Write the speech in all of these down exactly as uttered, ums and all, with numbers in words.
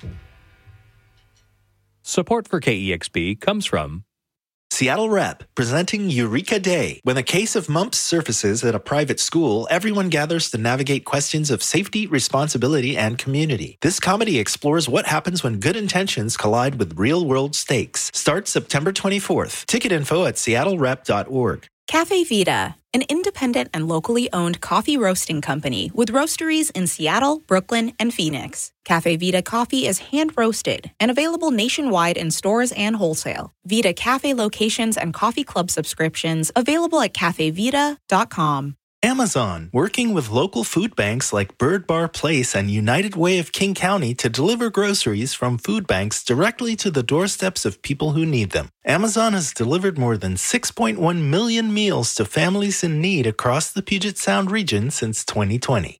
Support for K E X P comes from Seattle Rep, presenting Eureka Day. When a case of mumps surfaces at a private school, everyone gathers to navigate questions of safety, responsibility, and community. This comedy explores what happens when good intentions collide with real-world stakes. Starts September twenty-fourth. Ticket info at seattle rep dot org. Cafe Vita, an independent and locally owned coffee roasting company with roasteries in Seattle, Brooklyn, and Phoenix. Cafe Vita coffee is hand-roasted and available nationwide in stores and wholesale. Vita Cafe locations and coffee club subscriptions available at cafe vita dot com. Amazon, working with local food banks like Bird Bar Place and United Way of King County to deliver groceries from food banks directly to the doorsteps of people who need them. Amazon has delivered more than six point one million meals to families in need across the Puget Sound region since twenty twenty.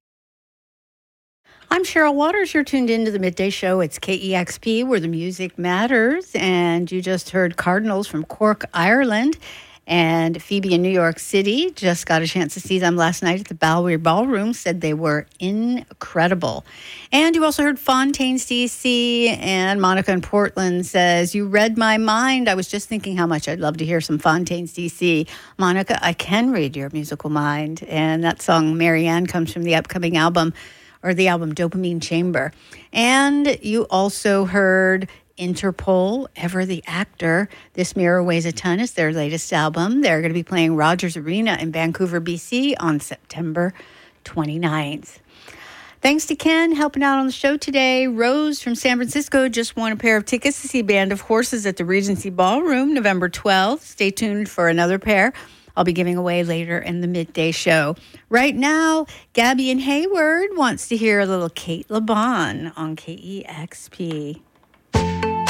I'm Cheryl Waters. You're tuned into the Midday Show. It's K E X P, where the music matters. And you just heard Cardinals from Cork, Ireland. And Phoebe in New York City. Just got a chance to see them last night at the Bowery Ballroom. Said they were incredible. And you also heard Fontaines D C, and Monica in Portland says, you read my mind. I was just thinking how much I'd love to hear some Fontaines D C. Monica, I can read your musical mind. And that song, Marianne, comes from the upcoming album, or the album Dopamine Chamber. And you also heard Interpol, Ever the Actor. This Mirror Weighs a Ton is their latest album. They're going to be playing Rogers Arena in Vancouver, B C on September twenty-ninth. Thanks to Ken helping out on the show today. Rose from San Francisco just won a pair of tickets to see Band of Horses at the Regency Ballroom November twelfth. Stay tuned for another pair I'll be giving away later in the midday show. Right now, Gabby in Hayward wants to hear a little Kate LeBon on K E X P.